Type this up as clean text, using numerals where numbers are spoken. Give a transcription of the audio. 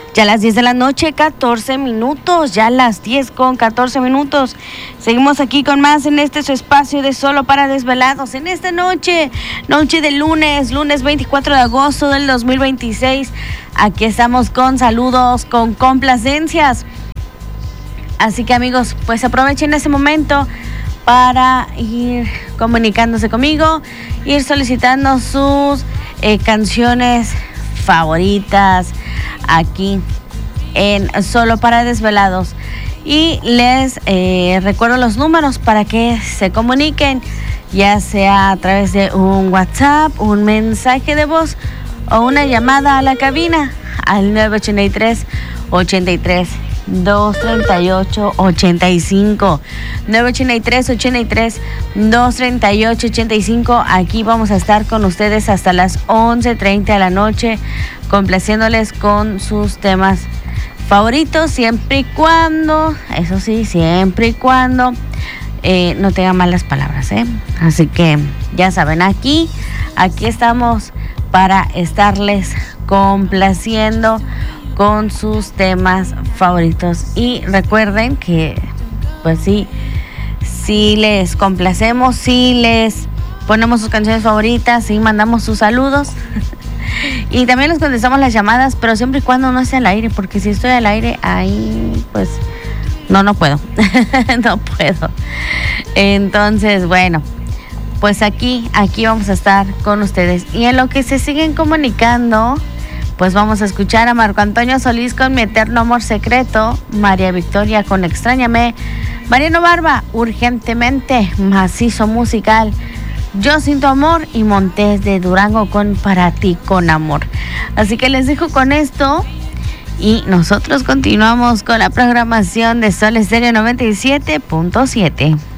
Ya a las 10 de la noche, 14 minutos, ya a las 10 con 14 minutos. Seguimos aquí con más en este su espacio de Solo para Desvelados. En esta noche de lunes 24 de agosto del 2026. Aquí estamos con saludos, con complacencias. Así que amigos, pues aprovechen ese momento para ir comunicándose conmigo, ir solicitando sus canciones favoritas aquí en Solo para Desvelados. Y les recuerdo los números para que se comuniquen, ya sea a través de un WhatsApp, un mensaje de voz o una llamada a la cabina al 983 83 238 85 983 83 238 85. Aquí vamos a estar con ustedes hasta las 11:30 de la noche, complaciéndoles con sus temas favoritos, siempre y cuando, eso sí, siempre y cuando no tengan malas palabras, Así que ya saben, aquí estamos para estarles complaciendo con sus temas favoritos. Y recuerden que, pues sí les complacemos, sí les ponemos sus canciones favoritas, sí mandamos sus saludos. Y también les contestamos las llamadas, pero siempre y cuando no esté al aire, porque si estoy al aire, ahí pues no puedo. No puedo. Entonces, bueno, pues aquí vamos a estar con ustedes. Y en lo que se siguen comunicando, pues vamos a escuchar a Marco Antonio Solís con Mi Eterno Amor Secreto, María Victoria con Extrañame, Mariano Barba, Urgentemente, Macizo Musical, Yo Sin Tu Amor y Montes de Durango con Para Ti Con Amor. Así que les dejo con esto y nosotros continuamos con la programación de Sol Estéreo 97.7.